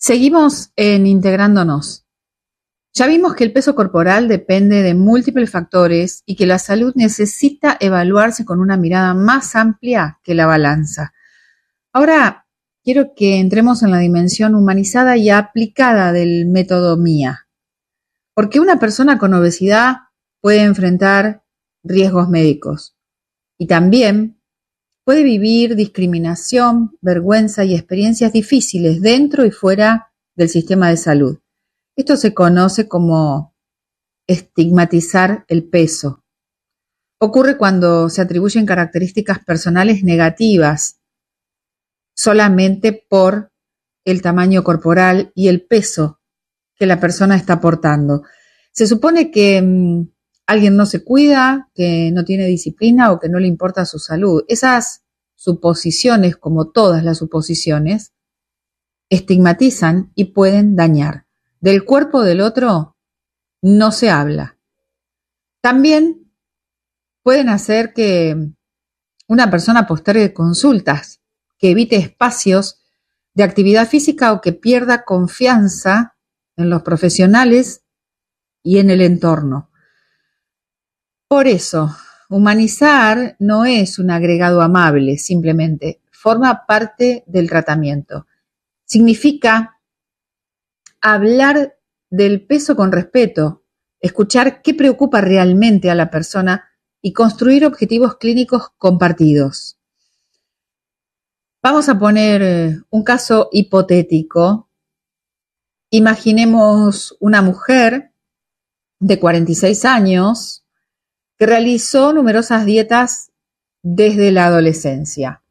Seguimos en Integrándonos. Ya vimos que el peso corporal depende de múltiples factores y que la salud necesita evaluarse con una mirada más amplia que la balanza. Ahora quiero que entremos en la dimensión humanizada y aplicada del método MIA, porque una persona con obesidad puede enfrentar riesgos médicos y también puede vivir discriminación, vergüenza y experiencias difíciles dentro y fuera del sistema de salud. Esto se conoce como estigmatizar el peso. Ocurre cuando se atribuyen características personales negativas solamente por el tamaño corporal y el peso que la persona está portando. Se supone que alguien no se cuida, que no tiene disciplina o que no le importa su salud. Esas suposiciones, como todas las suposiciones, estigmatizan y pueden dañar. Del cuerpo del otro no se habla. También pueden hacer que una persona postergue consultas, que evite espacios de actividad física o que pierda confianza en los profesionales y en el entorno. Por eso, humanizar no es un agregado amable, simplemente forma parte del tratamiento. Significa hablar del peso con respeto, escuchar qué preocupa realmente a la persona y construir objetivos clínicos compartidos. Vamos a poner un caso hipotético. Imaginemos una mujer de 46 años que realizó numerosas dietas desde la adolescencia.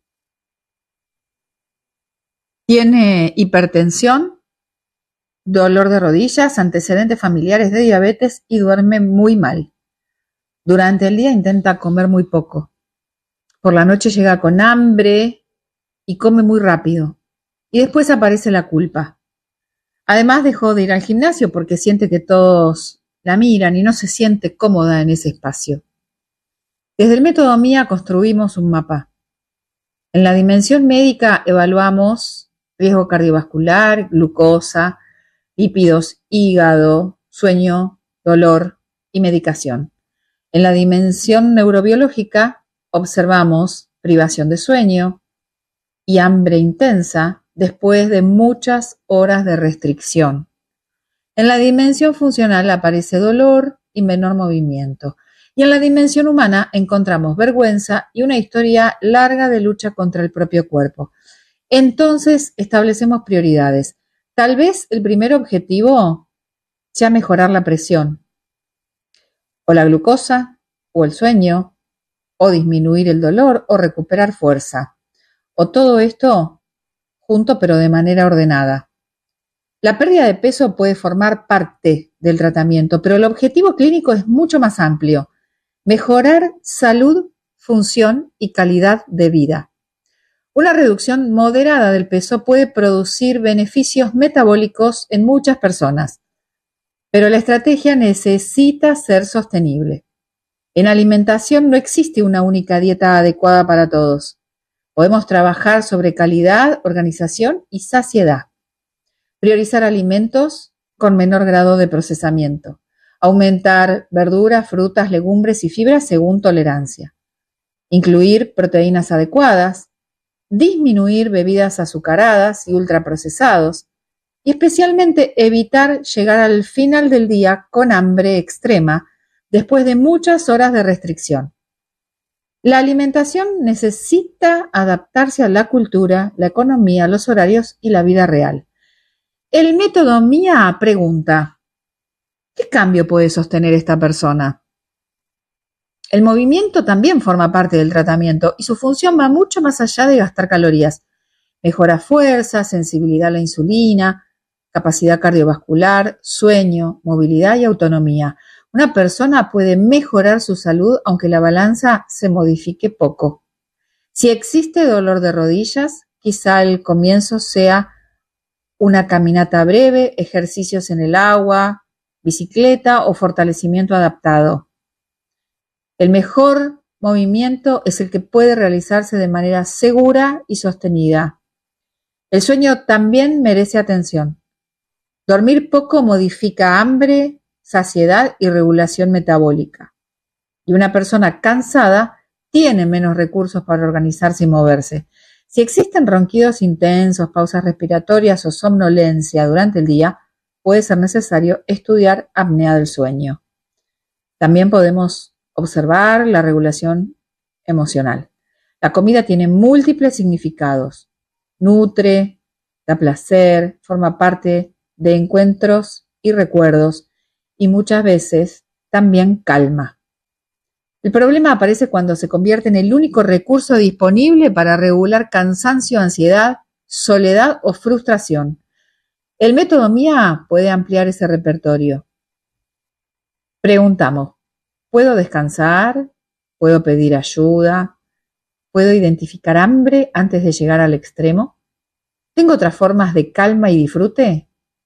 Tiene hipertensión, dolor de rodillas, antecedentes familiares de diabetes y duerme muy mal. Durante el día intenta comer muy poco. Por la noche llega con hambre y come muy rápido. Y después aparece la culpa. Además dejó de ir al gimnasio porque siente que todos la miran y no se siente cómoda en ese espacio. Desde el método MIA construimos un mapa. En la dimensión médica evaluamos riesgo cardiovascular, glucosa, lípidos, hígado, sueño, dolor y medicación. En la dimensión neurobiológica observamos privación de sueño y hambre intensa después de muchas horas de restricción. En la dimensión funcional aparece dolor y menor movimiento. Y en la dimensión humana encontramos vergüenza y una historia larga de lucha contra el propio cuerpo. Entonces establecemos prioridades. Tal vez el primer objetivo sea mejorar la presión, o la glucosa, o el sueño, o disminuir el dolor, o recuperar fuerza. O todo esto junto pero de manera ordenada. La pérdida de peso puede formar parte del tratamiento, pero el objetivo clínico es mucho más amplio. Mejorar salud, función y calidad de vida. Una reducción moderada del peso puede producir beneficios metabólicos en muchas personas, pero la estrategia necesita ser sostenible. En alimentación no existe una única dieta adecuada para todos. Podemos trabajar sobre calidad, organización y saciedad. Priorizar alimentos con menor grado de procesamiento. Aumentar verduras, frutas, legumbres y fibras según tolerancia. Incluir proteínas adecuadas. Disminuir bebidas azucaradas y ultraprocesados. Y especialmente evitar llegar al final del día con hambre extrema después de muchas horas de restricción. La alimentación necesita adaptarse a la cultura, la economía, los horarios y la vida real. El método MIA pregunta, ¿qué cambio puede sostener esta persona? El movimiento también forma parte del tratamiento y su función va mucho más allá de gastar calorías. Mejora fuerza, sensibilidad a la insulina, capacidad cardiovascular, sueño, movilidad y autonomía. Una persona puede mejorar su salud aunque la balanza se modifique poco. Si existe dolor de rodillas, quizá el comienzo sea una caminata breve, ejercicios en el agua, bicicleta o fortalecimiento adaptado. El mejor movimiento es el que puede realizarse de manera segura y sostenida. El sueño también merece atención. Dormir poco modifica hambre, saciedad y regulación metabólica. Y una persona cansada tiene menos recursos para organizarse y moverse. Si existen ronquidos intensos, pausas respiratorias o somnolencia durante el día, puede ser necesario estudiar apnea del sueño. También podemos observar la regulación emocional. La comida tiene múltiples significados. Nutre, da placer, forma parte de encuentros y recuerdos y muchas veces también calma. El problema aparece cuando se convierte en el único recurso disponible para regular cansancio, ansiedad, soledad o frustración. El método MIA puede ampliar ese repertorio. Preguntamos, ¿puedo descansar? ¿Puedo pedir ayuda? ¿Puedo identificar hambre antes de llegar al extremo? ¿Tengo otras formas de calma y disfrute?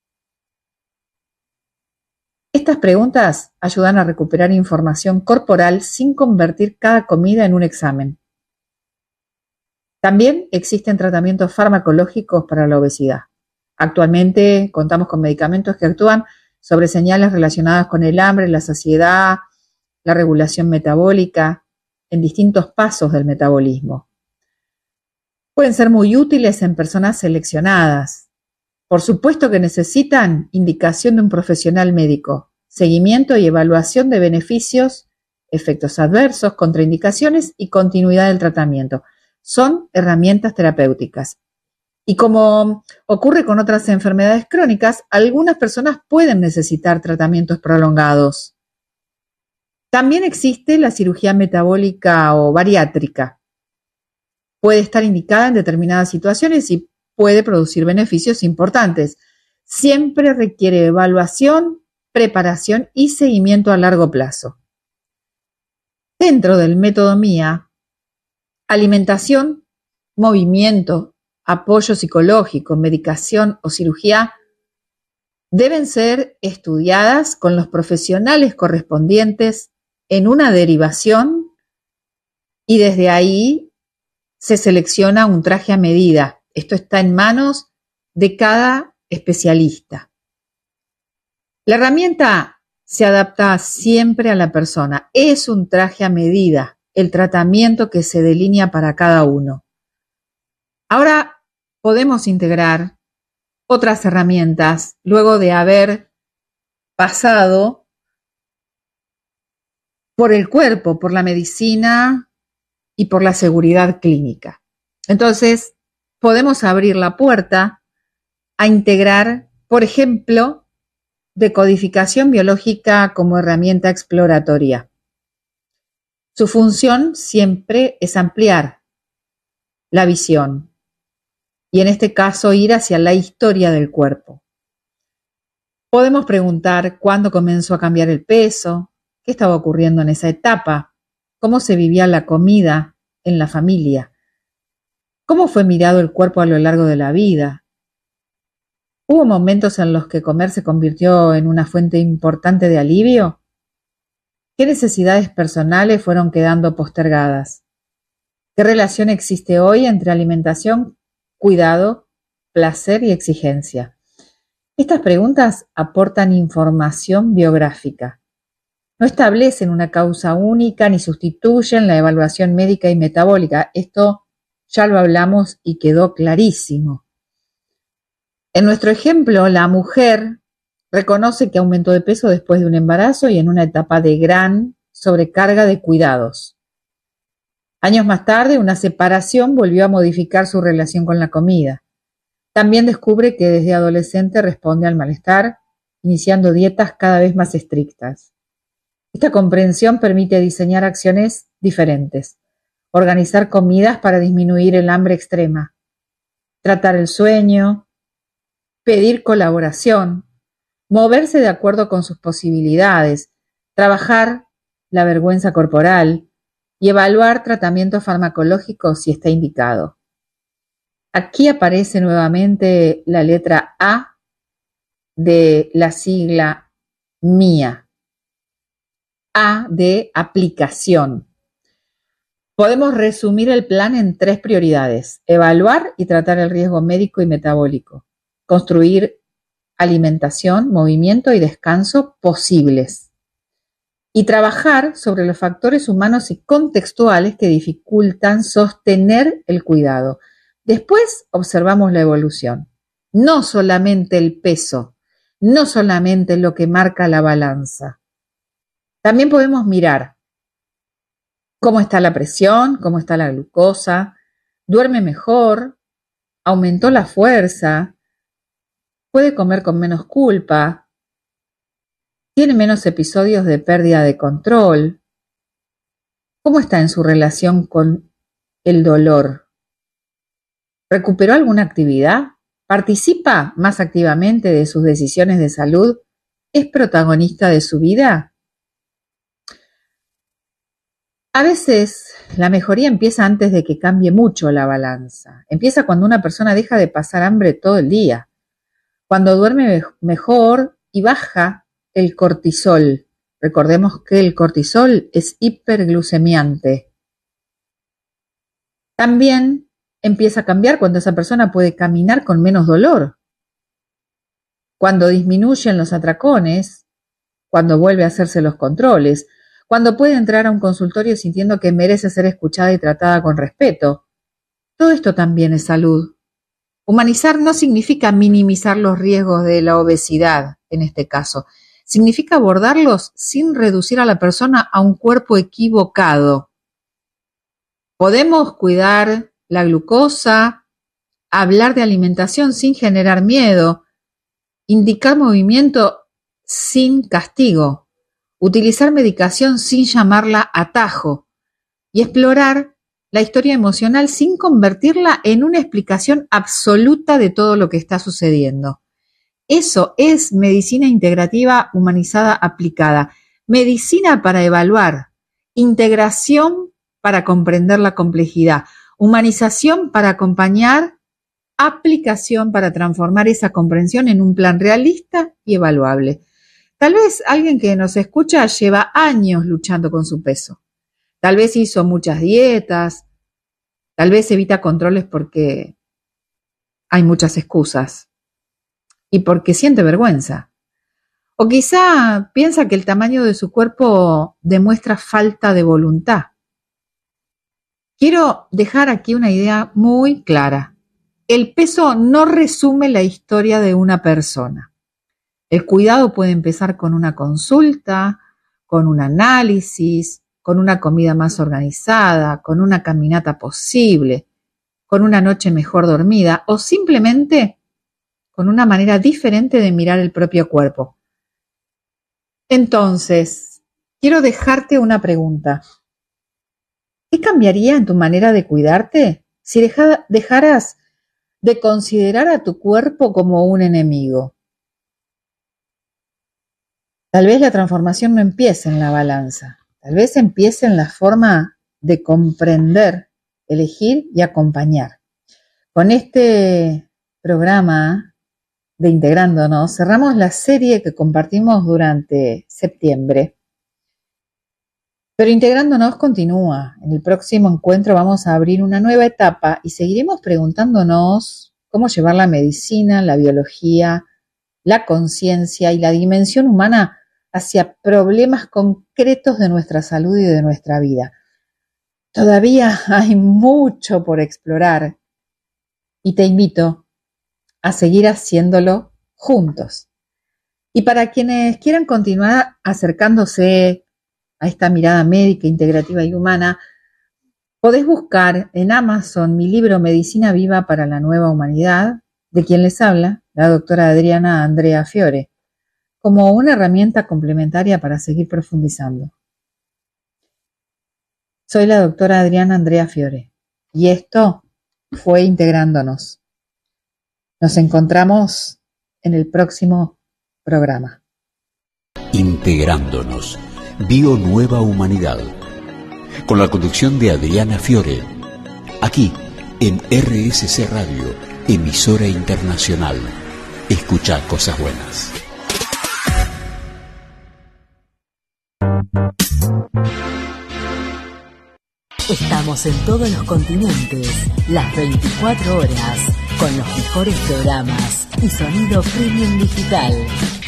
Estas preguntas ayudan a recuperar información corporal sin convertir cada comida en un examen. También existen tratamientos farmacológicos para la obesidad. Actualmente contamos con medicamentos que actúan sobre señales relacionadas con el hambre, la saciedad, la regulación metabólica, en distintos pasos del metabolismo. Pueden ser muy útiles en personas seleccionadas. Por supuesto que necesitan indicación de un profesional médico, seguimiento y evaluación de beneficios, efectos adversos, contraindicaciones y continuidad del tratamiento. Son herramientas terapéuticas. Y como ocurre con otras enfermedades crónicas, algunas personas pueden necesitar tratamientos prolongados. También existe la cirugía metabólica o bariátrica. Puede estar indicada en determinadas situaciones y puede producir beneficios importantes. Siempre requiere evaluación, preparación y seguimiento a largo plazo. Dentro del método MIA, alimentación, movimiento, apoyo psicológico, medicación o cirugía deben ser estudiadas con los profesionales correspondientes en una derivación y desde ahí se selecciona un traje a medida. Esto está en manos de cada especialista. La herramienta se adapta siempre a la persona. Es un traje a medida, el tratamiento que se delinea para cada uno. Ahora podemos integrar otras herramientas luego de haber pasado por el cuerpo, por la medicina y por la seguridad clínica. Entonces, podemos abrir la puerta a integrar, por ejemplo, decodificación biológica como herramienta exploratoria. Su función siempre es ampliar la visión y en este caso ir hacia la historia del cuerpo. Podemos preguntar cuándo comenzó a cambiar el peso, qué estaba ocurriendo en esa etapa, cómo se vivía la comida en la familia, cómo fue mirado el cuerpo a lo largo de la vida. ¿Hubo momentos en los que comer se convirtió en una fuente importante de alivio? ¿Qué necesidades personales fueron quedando postergadas? ¿Qué relación existe hoy entre alimentación, cuidado, placer y exigencia? Estas preguntas aportan información biográfica. No establecen una causa única ni sustituyen la evaluación médica y metabólica. Esto ya lo hablamos y quedó clarísimo. En nuestro ejemplo, la mujer reconoce que aumentó de peso después de un embarazo y en una etapa de gran sobrecarga de cuidados. Años más tarde, una separación volvió a modificar su relación con la comida. También descubre que desde adolescente responde al malestar, iniciando dietas cada vez más estrictas. Esta comprensión permite diseñar acciones diferentes, organizar comidas para disminuir el hambre extrema, tratar el sueño, pedir colaboración, moverse de acuerdo con sus posibilidades, trabajar la vergüenza corporal y evaluar tratamientos farmacológicos si está indicado. Aquí aparece nuevamente la letra A de la sigla MIA. A de aplicación. Podemos resumir el plan en 3 prioridades: evaluar y tratar el riesgo médico y metabólico, construir alimentación, movimiento y descanso posibles, y trabajar sobre los factores humanos y contextuales que dificultan sostener el cuidado. Después observamos la evolución, no solamente el peso, no solamente lo que marca la balanza. También podemos mirar cómo está la presión, cómo está la glucosa, duerme mejor, aumentó la fuerza, puede comer con menos culpa, tiene menos episodios de pérdida de control, cómo está en su relación con el dolor, recuperó alguna actividad, participa más activamente de sus decisiones de salud, es protagonista de su vida. A veces la mejoría empieza antes de que cambie mucho la balanza. Empieza cuando una persona deja de pasar hambre todo el día, cuando duerme mejor y baja el cortisol. Recordemos que el cortisol es hiperglucemiante. También empieza a cambiar cuando esa persona puede caminar con menos dolor, cuando disminuyen los atracones, cuando vuelve a hacerse los controles, cuando puede entrar a un consultorio sintiendo que merece ser escuchada y tratada con respeto. Todo esto también es salud. Humanizar no significa minimizar los riesgos de la obesidad, en este caso. Significa abordarlos sin reducir a la persona a un cuerpo equivocado. Podemos cuidar la glucosa, hablar de alimentación sin generar miedo, indicar movimiento sin castigo, utilizar medicación sin llamarla atajo y explorar la historia emocional sin convertirla en una explicación absoluta de todo lo que está sucediendo. Eso es medicina integrativa humanizada aplicada. Medicina para evaluar, integración para comprender la complejidad, humanización para acompañar, aplicación para transformar esa comprensión en un plan realista y evaluable. Tal vez alguien que nos escucha lleva años luchando con su peso. Tal vez hizo muchas dietas, tal vez evita controles porque hay muchas excusas y porque siente vergüenza. O quizá piensa que el tamaño de su cuerpo demuestra falta de voluntad. Quiero dejar aquí una idea muy clara. El peso no resume la historia de una persona. El cuidado puede empezar con una consulta, con un análisis, con una comida más organizada, con una caminata posible, con una noche mejor dormida o simplemente con una manera diferente de mirar el propio cuerpo. Entonces, quiero dejarte una pregunta. ¿Qué cambiaría en tu manera de cuidarte si dejaras de considerar a tu cuerpo como un enemigo? Tal vez la transformación no empiece en la balanza, tal vez empiece en la forma de comprender, elegir y acompañar. Con este programa de Integrándonos cerramos la serie que compartimos durante septiembre. Pero Integrándonos continúa. En el próximo encuentro vamos a abrir una nueva etapa y seguiremos preguntándonos cómo llevar la medicina, la biología, la conciencia y la dimensión humana hacia problemas concretos de nuestra salud y de nuestra vida. Todavía hay mucho por explorar y te invito a seguir haciéndolo juntos. Y para quienes quieran continuar acercándose a esta mirada médica, integrativa y humana, podés buscar en Amazon mi libro Medicina Viva para la Nueva Humanidad, de quien les habla, la doctora Adriana Andrea Fiore, como una herramienta complementaria para seguir profundizando. Soy la doctora Adriana Andrea Fiore y esto fue Integrándonos. Nos encontramos en el próximo programa. Integrándonos, Bio Nueva Humanidad, con la conducción de Adriana Fiore, aquí en RSC Radio, emisora internacional. Escucha cosas buenas. Estamos en todos los continentes, las 24 horas, con los mejores programas y sonido premium digital.